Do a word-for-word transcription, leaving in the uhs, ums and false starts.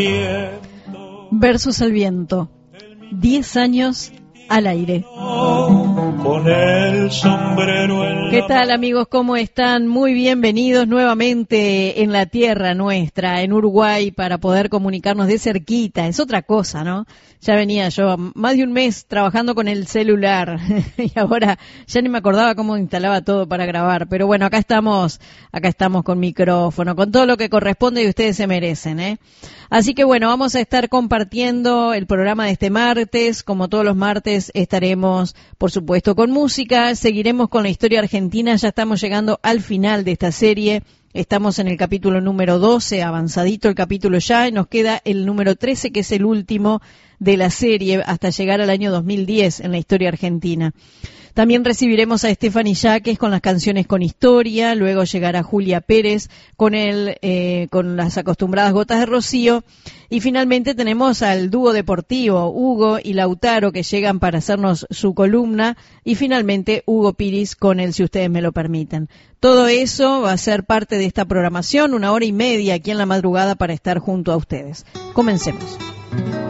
Versos al viento. Diez años al aire. Con el sombrero en ¿Qué tal, amigos? ¿Cómo están? Muy bienvenidos nuevamente en la tierra nuestra, en Uruguay, para poder comunicarnos de cerquita. Es otra cosa, ¿no? Ya venía yo más de un mes trabajando con el celular y ahora ya ni me acordaba cómo instalaba todo para grabar. Pero bueno, acá estamos, acá estamos con micrófono, con todo lo que corresponde y ustedes se merecen, ¿eh? Así que bueno, vamos a estar compartiendo el programa de este martes. Como todos los martes estaremos, por supuesto, con música. Seguiremos con la historia argentina. Ya estamos llegando al final de esta serie. Estamos en el capítulo número doce, avanzadito el capítulo ya, y nos queda el número trece, que es el último de la serie, hasta llegar al año dos mil diez en la historia argentina. También recibiremos a Stephanie Yaques con las canciones con historia, luego llegará Julia Pérez con el, eh, con las acostumbradas gotas de rocío, y finalmente tenemos al dúo deportivo, Hugo y Lautaro, que llegan para hacernos su columna, y finalmente Hugo Piris con el Si Ustedes Me Lo Permiten. Todo eso va a ser parte de esta programación, una hora y media aquí en la madrugada para estar junto a ustedes. Comencemos.